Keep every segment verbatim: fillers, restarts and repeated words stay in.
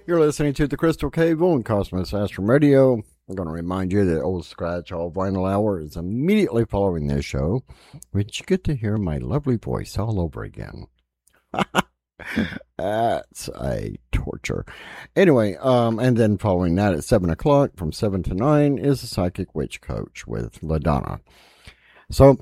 You're listening to the Crystal Cave on Cosmos Astrum Radio. I'm going to remind you that Old Scratch All Vinyl Hour is immediately following this show, which you get to hear my lovely voice all over again. That's a torture. Anyway, um, and then following that at seven o'clock from seven to nine is the Psychic Witch Coach with LaDonna. So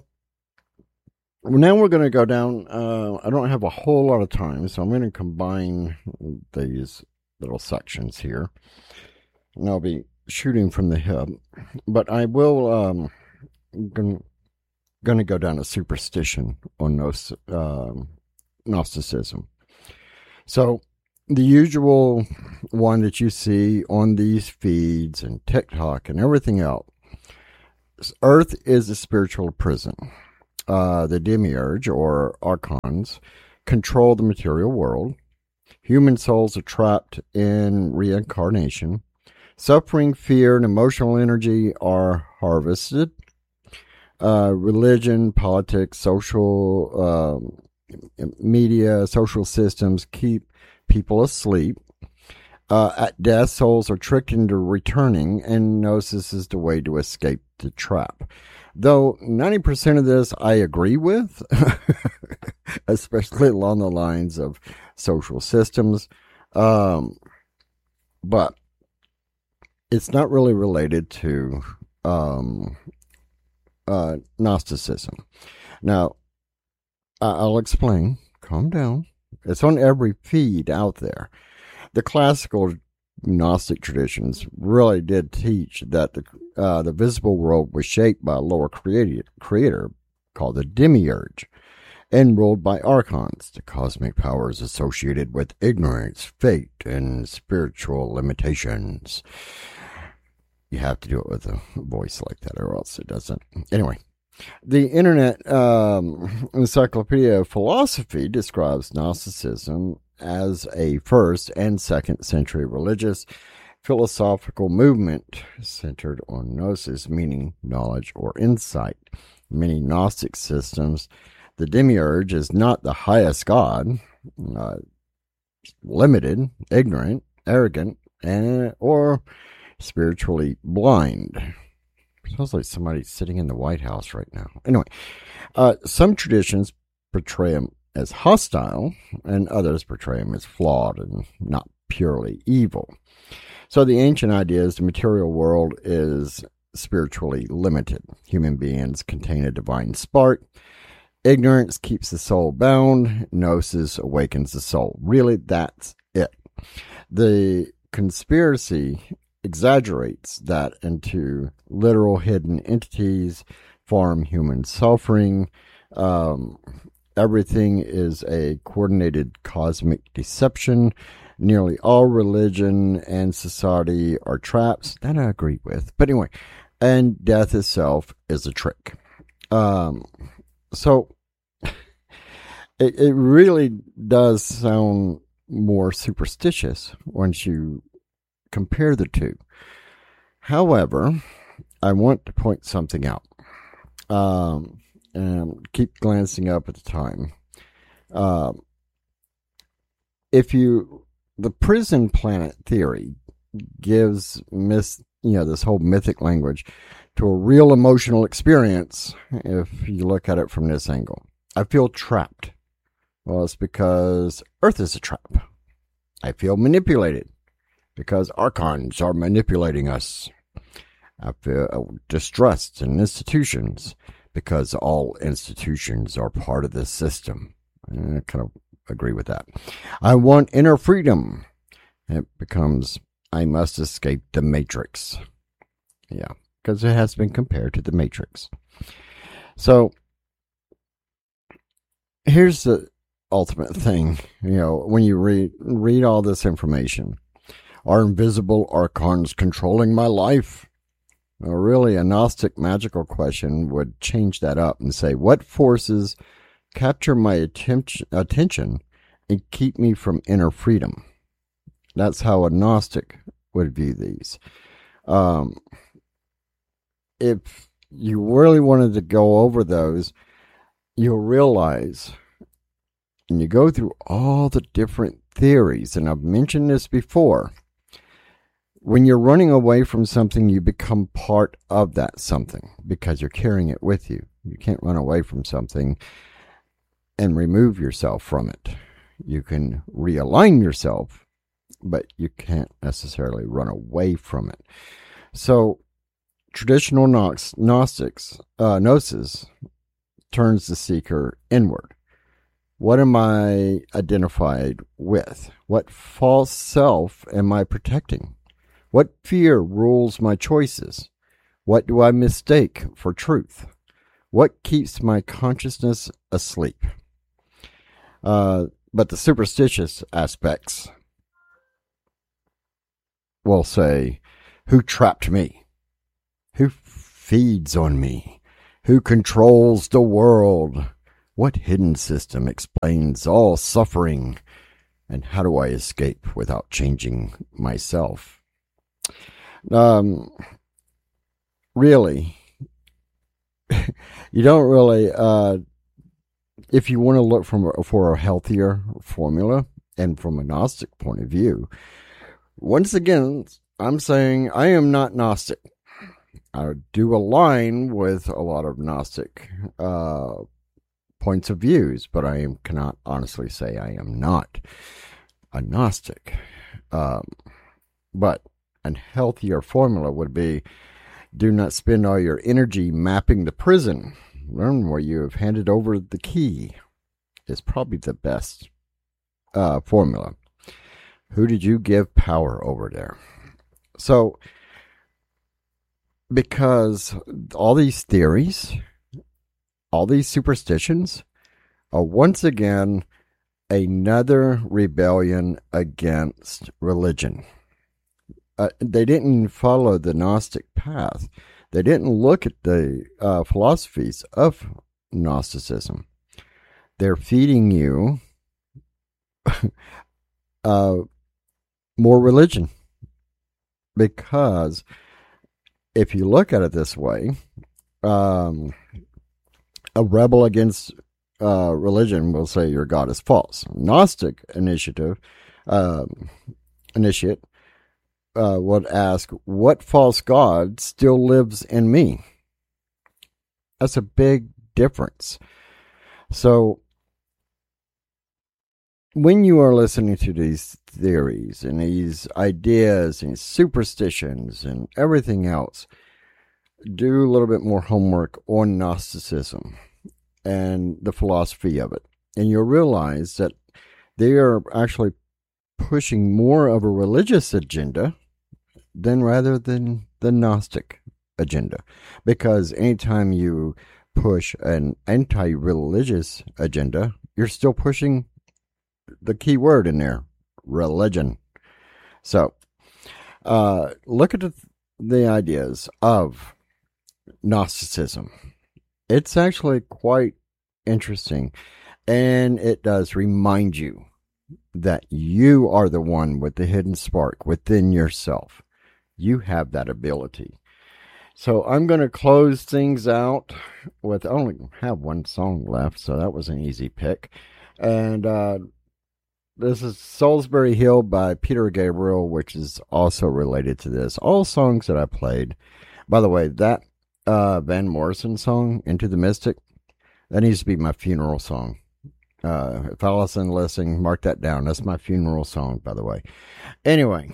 now we're going to go down. Uh, I don't have a whole lot of time, so I'm going to combine these little sections here. And I'll be shooting from the hip, but I will um gonna, gonna go down to superstition on Gnos, uh, Gnosticism. So the usual one that you see on these feeds and TikTok and everything else, Earth is a spiritual prison. Uh, the demiurge or archons control the material world. Human souls are trapped in reincarnation. Suffering, fear, and emotional energy are harvested. Uh, religion, politics, social um, media, social systems keep people asleep. Uh, at death, souls are tricked into returning, and gnosis is the way to escape the trap. Though ninety percent of this I agree with, especially along the lines of social systems. Um, but it's not really related to um, uh, Gnosticism. Now, I'll explain. Calm down. It's on every feed out there. The classical Gnostic traditions really did teach that the uh, the visible world was shaped by a lower creator, creator called the demiurge, and ruled by archons, the cosmic powers associated with ignorance, fate, and spiritual limitations. You have to do it with a voice like that, or else it doesn't. Anyway, the Internet um, Encyclopedia of Philosophy describes Gnosticism as a first and second century religious philosophical movement centered on gnosis, meaning knowledge or insight. In many Gnostic systems, the demiurge is not the highest god, uh, limited, ignorant, arrogant, and or spiritually blind. Sounds like somebody sitting in the White House right now. Anyway, uh, some traditions portray him as hostile, and others portray him as flawed and not purely evil. So the ancient idea is the material world is spiritually limited. Human beings contain a divine spark. Ignorance keeps the soul bound. Gnosis awakens the soul. Really, that's it. The conspiracy exaggerates that into literal hidden entities, farm human suffering. Um, everything is a coordinated cosmic deception. Nearly all religion and society are traps. That I agree with. But anyway, and death itself is a trick. Um, so it, it really does sound more superstitious once you compare the two. However, I want to point something out. Um, and keep glancing up at the time. Um, if you, the prison planet theory gives mis, you know, this whole mythic language to a real emotional experience. If you look at it from this angle, I feel trapped. Well, it's because Earth is a trap. I feel manipulated because archons are manipulating us. I feel distrust in institutions because all institutions are part of the system. And I kind of agree with that. I want inner freedom. It becomes, I must escape the Matrix. Yeah, because it has been compared to the Matrix. So here's the ultimate thing. You know, when you read read all this information, are invisible archons controlling my life? Well, really, a Gnostic magical question would change that up and say, what forces capture my attention, attention and keep me from inner freedom? That's how a Gnostic would view these. Um, if you really wanted to go over those, you'll realize, and you go through all the different theories, and I've mentioned this before. When you're running away from something, you become part of that something because you're carrying it with you. You can't run away from something and remove yourself from it. You can realign yourself, but you can't necessarily run away from it. So traditional Gnostics, uh, Gnosis, turns the seeker inward. What am I identified with? What false self am I protecting? What fear rules my choices? What do I mistake for truth? What keeps my consciousness asleep? Uh, but the superstitious aspects will say, who trapped me? Who feeds on me? Who controls the world? What hidden system explains all suffering? And how do I escape without changing myself? Um, really, you don't really, uh, if you want to look from for a healthier formula and from a Gnostic point of view, once again, I'm saying I am not Gnostic. I do align with a lot of Gnostic uh, points of views, but I am, cannot honestly say I am not a Gnostic. Um, but a healthier formula would be, do not spend all your energy mapping the prison. Learn where you have handed over the key is probably the best uh, formula. Who did you give power over there? So, because all these theories, all these superstitions are once again another rebellion against religion. Uh, they didn't follow the Gnostic path. They didn't look at the uh, philosophies of Gnosticism. They're feeding you uh, more religion. Because if you look at it this way, um, a rebel against uh, religion will say your God is false. Gnostic initiative, um, initiate, Uh, would ask, what false God still lives in me? That's a big difference. So, when you are listening to these theories and these ideas and superstitions and everything else, do a little bit more homework on Gnosticism and the philosophy of it. And you'll realize that they are actually pushing more of a religious agenda than rather than the Gnostic agenda. Because anytime you push an anti-religious agenda, you're still pushing the key word in there, religion. So, uh, look at the, the ideas of Gnosticism. It's actually quite interesting, and it does remind you that you are the one with the hidden spark within yourself. You have that ability. So I'm going to close things out with, I only have one song left, so that was an easy pick. And uh, this is Salisbury Hill by Peter Gabriel, which is also related to this. All songs that I played. By the way, that uh, Van Morrison song, Into the Mystic, that needs to be my funeral song. Uh, if Allison listening, mark that down. That's my funeral song, by the way. Anyway,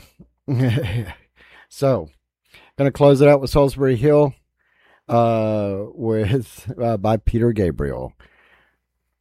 so going to close it out with Salisbury Hill uh, with uh, by Peter Gabriel.